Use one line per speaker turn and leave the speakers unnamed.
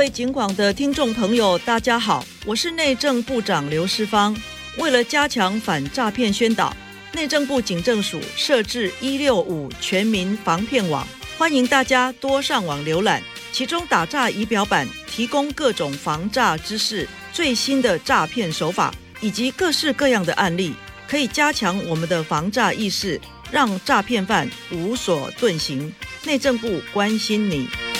位警广的听众朋友大家好，我是内政部长刘世芳。为了加强反诈骗宣导，内政部警政署设置165全民防骗网，欢迎大家多上网浏览，其中打诈仪表板提供各种防诈知识、最新的诈骗手法以及各式各样的案例，可以加强我们的防诈意识，让诈骗犯无所遁形。内政部关心你。